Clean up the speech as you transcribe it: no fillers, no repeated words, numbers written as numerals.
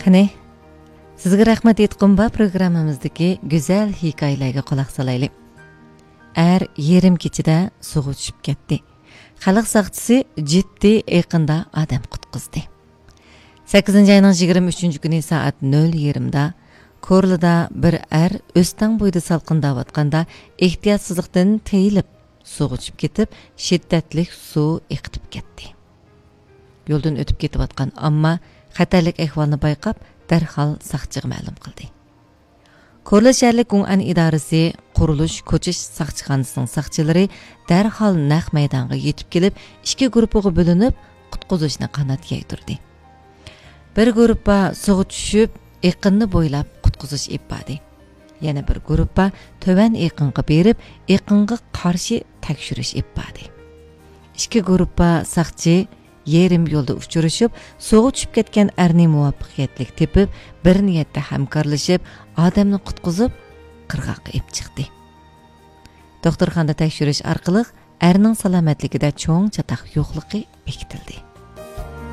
Qani, sizga rahmat etqim ba programmamizdagi go'zal hikoyalarga quloq solaylik. Yerim kechida suvga tushib ketdi. Xalq saqchisi jiddiy eqinda odam qutqizdi. 8-ayning 23 kuni soat 0:20da Korlida bir o'stan bo'yida salqindayotganda ehtiyotsizlikdan tiyilib suvga tushib ketib, shiddatli suv eqitib ketdi. Yo'ldan o'tib ketayotgan ammo xatarlik ahvolni bayqab, darhol saqchiga ma'lum qildi. Korla shaharlik Gung'an idorasi qurilish ko'chish saqchixonasining saqchilari darhol naq maydonga yetib kelib, ikki guruhga bo'linib qutqizishni qanot yaydirdi. Bir guruhga suvga tushib, eqinni bo'ylab qutqizish ipadi. Yana bir guruhga tövan eqinga berib, eqinga qarshi tekshirish ipadi. Ikki guruhga saqchi yerim yo'lda uchrashib, suvga tushib ketgan erni muvaffaqiyatli tepib, bir niyatda hamkorlashib, odamni qutqizib, qirg'oqqa ep chiqdi. Doktorxonada tekshirish orqali erning salomatligida cho'ng chataq yo'qligi bekitildi.